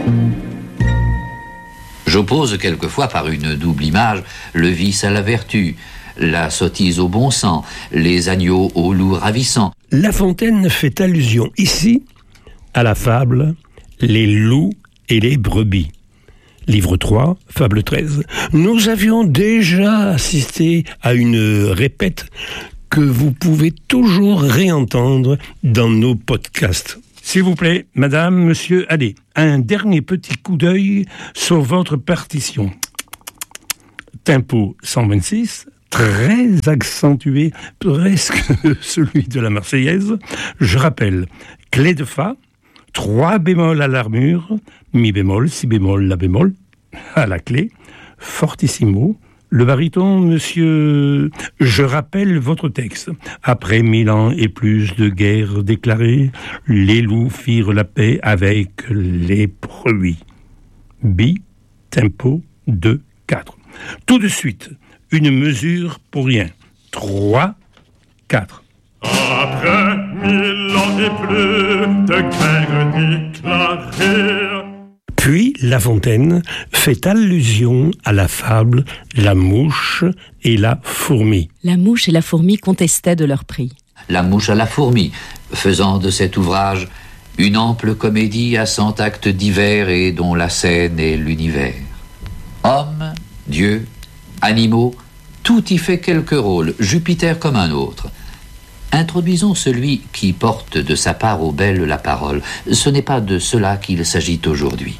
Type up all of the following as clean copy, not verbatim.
J'oppose quelquefois par une double image le vice à la vertu, la sottise au bon sens, les agneaux aux loups ravissants. La Fontaine fait allusion ici à la fable « Les loups et les brebis ». Livre 3, fable 13. Nous avions déjà assisté à une répète que vous pouvez toujours réentendre dans nos podcasts. S'il vous plaît, madame, monsieur, allez, un dernier petit coup d'œil sur votre partition. Tempo 126, très accentué, presque celui de la Marseillaise. Je rappelle, clé de Fa, 3 bémols à l'armure, mi bémol, si bémol, la bémol, à la clé, fortissimo, le baryton, monsieur, je rappelle votre texte. Après 1000 ans et plus de guerres déclarées, les loups firent la paix avec les brebis. Bi, tempo 2, 4. Tout de suite, une mesure pour rien. 3, 4. Après 1000 ans et plus de guerres déclarées. Puis La Fontaine fait allusion à la fable « La mouche et la fourmi ». La mouche et la fourmi contestaient de leur prix. La mouche à la fourmi, faisant de cet ouvrage une ample comédie à 100 actes divers et dont la scène est l'univers. Hommes, dieux, animaux, tout y fait quelque rôle, Jupiter comme un autre. Introduisons celui qui porte de sa part aux belles la parole. Ce n'est pas de cela qu'il s'agit aujourd'hui.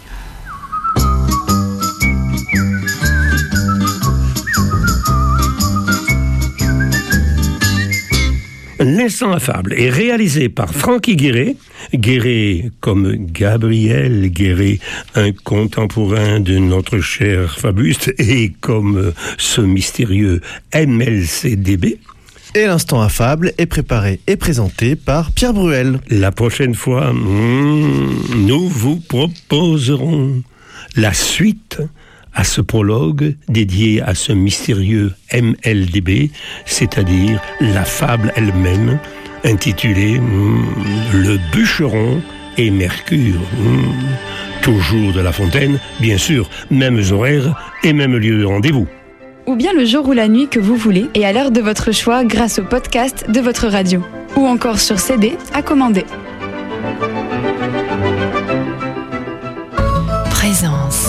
L'instant à fable est réalisé par Francky Guéret. Guéret comme Gabriel Guéret, un contemporain de notre cher fabuste, et comme ce mystérieux MLCDB. Et l'instant à fable est préparé et présenté par Pierre Bruel. La prochaine fois, nous vous proposerons la suite à ce prologue dédié à ce mystérieux MLDB, c'est-à-dire la fable elle-même, intitulée Le bûcheron et Mercure. Toujours de La Fontaine, bien sûr, mêmes horaires et même lieu de rendez-vous. Ou bien le jour ou la nuit que vous voulez et à l'heure de votre choix grâce au podcast de votre radio. Ou encore sur CD à commander. Présence.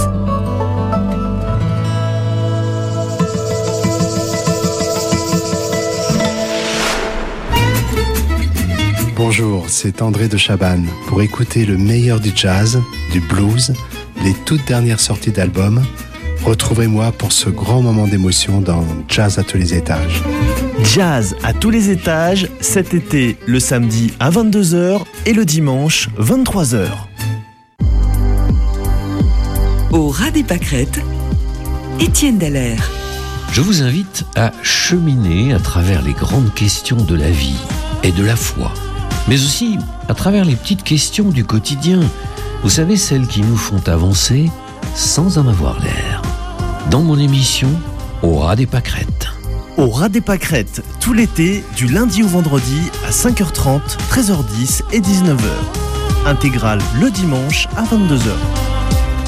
Bonjour, c'est André de Chabannes. Pour écouter le meilleur du jazz, du blues, les toutes dernières sorties d'albums, retrouvez-moi pour ce grand moment d'émotion dans Jazz à tous les étages. Jazz à tous les étages, cet été, le samedi à 22h et le dimanche 23h. Au ras des pâquerettes, Étienne Dallaire. Je vous invite à cheminer à travers les grandes questions de la vie et de la foi, mais aussi à travers les petites questions du quotidien. Vous savez, celles qui nous font avancer sans en avoir l'air. Dans mon émission, Au ras des pâquerettes. Au ras des pâquerettes, tout l'été, du lundi au vendredi à 5h30, 13h10 et 19h. Intégrale le dimanche à 22h.